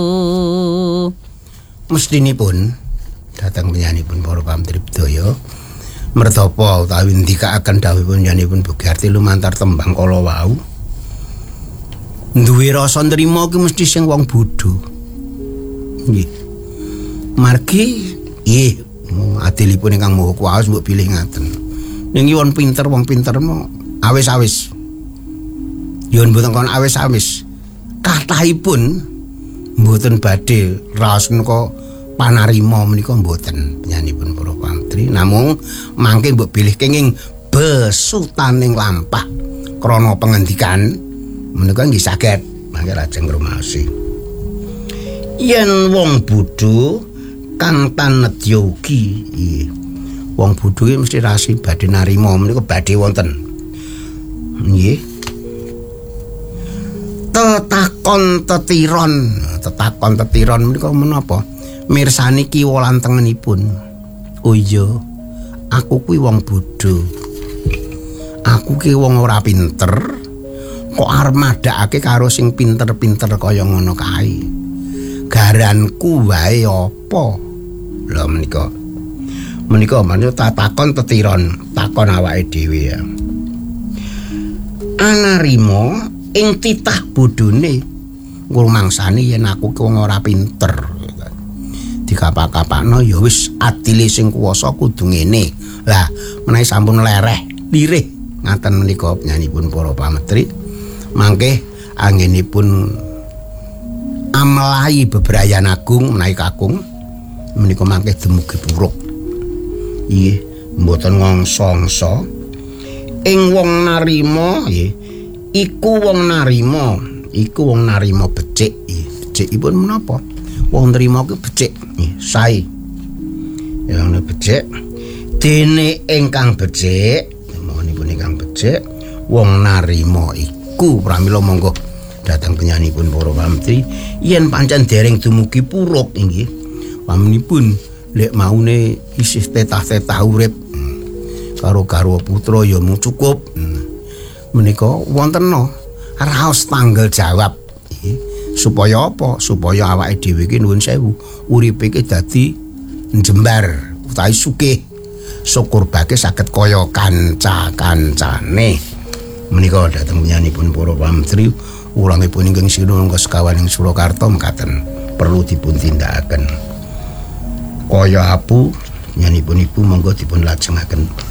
Mestinipun dhateng penyanipun para pamrih budaya mertapa utawi ndikaaken dawuhipun penyanipun Bugarti lumantar tembang kala wau duwe rasa nrimo ki mesti sing wong bodho. Nggih. Margi nggih adilipun ingkang Maha Kuwasa mbok pilih ngaten. Ning wong pinter mau awis-awis. Yen mboten kon awis-awis. Kathahipun mboten badhe raos menika panarima menika mboten penyanipun para pamrih. Namung mangke mbok pilih kenging besutaning lampah krana pengendikan menika nggih saged mangke lajeng ngrumaosi. Yen wong bodho kang tanedya ugi wong bodho iki mesti rasi badhe narima menika badhe wonten. Nggih. Tetakon tetiron menika menapa? Mirsani kiwa lan tengenipun. Oh iya, aku kuwi wong bodho. Aku ki wong ora pinter. Kok arep madhakake karo sing pinter-pinter kaya ngono kae. Garanku wae apa? Lha menika. Menika maksud takon tetiron, takon awake dhewe ya. Anarima ing titah bodhone ngrumangsani yen aku ki wong ora pinter. Dikapak-kapakno ya wis adile sing kuwasa kudu ngene. Lah menawi sampun lirih ngaten menika penyanipun para pametri mangke anggenipun amlahi bebrayan agung menawi kakung menika mangke dumugi puruk. Nggih mboten ngongsongso ing wong narima nggih iku wong narima becik. Becikipun menapa? Wong nrimo ki becik sae. Ya ana becik. Dene ingkang becik, monipun ingkang becik, wong narima iku pramila monggo dhateng penyanipun para pamrih yen pancen dereng dumugi puruk inggih. Pamanipun lek maune isih tetah-tetah urip karo garwa putra ya mung cukup. Menika wonten raos tanggal jawab. Supaya apa? Supaya awake dhewe iki nuwun sewu uripe iki dadi njembar utawi sugih. Syukur bake saged kaya kanca-kancane. Menika dhateng penyanipun para pamrih urangipun ingkang sinulungga sekawaning Surakarta mekaten perlu dipun tindakaken. Kaya apu nyanipun ibu monggo dipun lajengaken.